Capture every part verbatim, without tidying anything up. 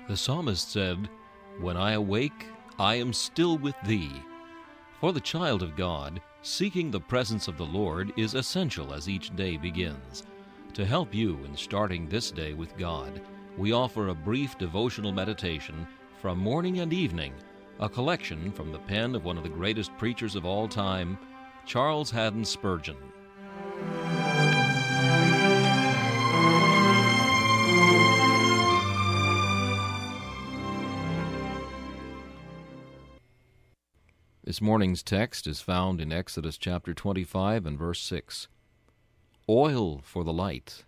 The psalmist said, "When I awake, I am still with thee." For the child of God, seeking the presence of the Lord is essential as each day begins. To help you in starting this day with God, we offer a brief devotional meditation from morning and evening, a collection from the pen of one of the greatest preachers of all time, Charles Haddon Spurgeon. This morning's text is found in Exodus chapter twenty-five and verse six. Oil for the light.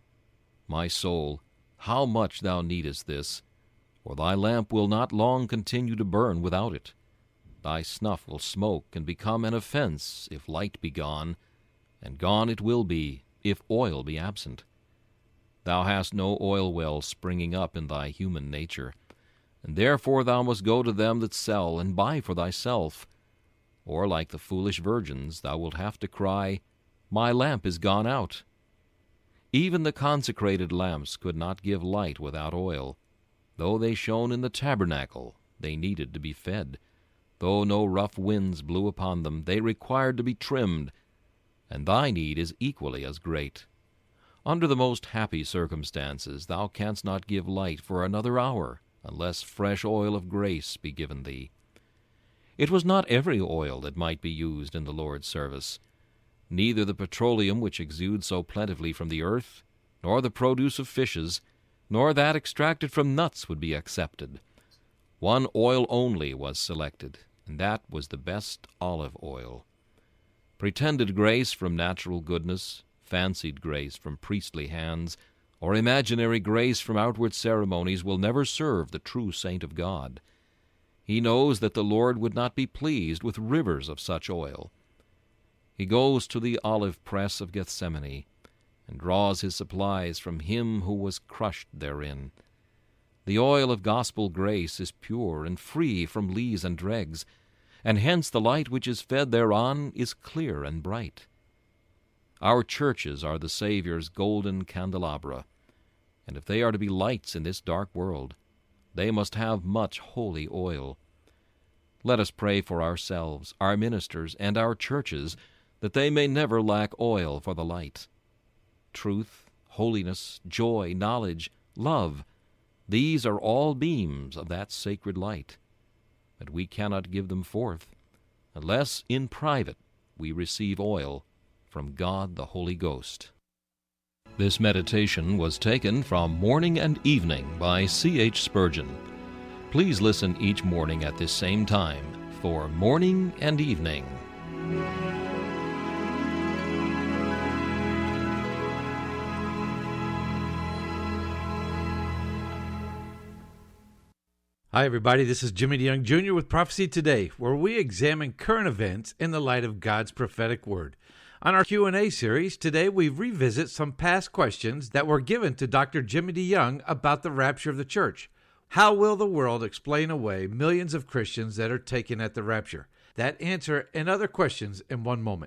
My soul, how much thou needest this, for thy lamp will not long continue to burn without it. Thy snuff will smoke and become an offense if light be gone, and gone it will be if oil be absent. Thou hast no oil well springing up in thy human nature, and therefore thou must go to them that sell and buy for thyself. Or, like the foolish virgins, thou wilt have to cry, My lamp is gone out. Even the consecrated lamps could not give light without oil. Though they shone in the tabernacle, they needed to be fed. Though no rough winds blew upon them, they required to be trimmed. And thy need is equally as great. Under the most happy circumstances, thou canst not give light for another hour, unless fresh oil of grace be given thee. It was not every oil that might be used in the Lord's service. Neither the petroleum which exudes so plentifully from the earth, nor the produce of fishes, nor that extracted from nuts would be accepted. One oil only was selected, and that was the best olive oil. Pretended grace from natural goodness, fancied grace from priestly hands, or imaginary grace from outward ceremonies will never serve the true saint of God. He knows that the Lord would not be pleased with rivers of such oil. He goes to the olive press of Gethsemane, and draws his supplies from him who was crushed therein. The oil of gospel grace is pure and free from lees and dregs, and hence the light which is fed thereon is clear and bright. Our churches are the Saviour's golden candelabra, and if they are to be lights in this dark world, they must have much holy oil. Let us pray for ourselves, our ministers, and our churches, that they may never lack oil for the light. Truth, holiness, joy, knowledge, love, these are all beams of that sacred light. But we cannot give them forth, unless in private we receive oil from God the Holy Ghost. This meditation was taken from Morning and Evening by C H Spurgeon. Please listen each morning at this same time for Morning and Evening. Hi, everybody. This is Jimmy DeYoung Junior with Prophecy Today, where we examine current events in the light of God's prophetic word. On our Q and A series, today we revisit some past questions that were given to Doctor Jimmy DeYoung about the rapture of the church. How will the world explain away millions of Christians that are taken at the rapture? That answer and other questions in one moment.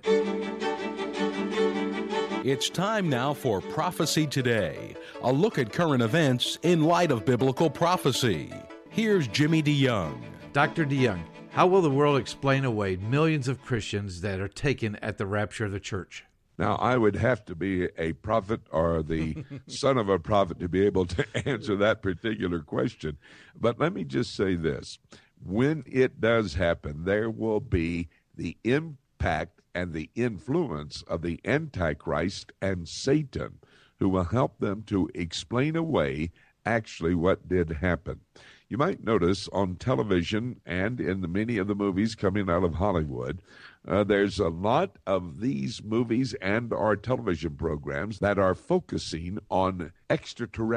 It's time now for Prophecy Today, a look at current events in light of biblical prophecy. Here's Jimmy DeYoung. Doctor DeYoung, how will the world explain away millions of Christians that are taken at the rapture of the church? Now, I would have to be a prophet or the son of a prophet to be able to answer that particular question. But let me just say this. When it does happen, there will be the impact and the influence of the Antichrist and Satan, who will help them to explain away actually what did happen. You might notice on television and in the many of the movies coming out of Hollywood, uh, there's a lot of these movies and our television programs that are focusing on extraterrestrial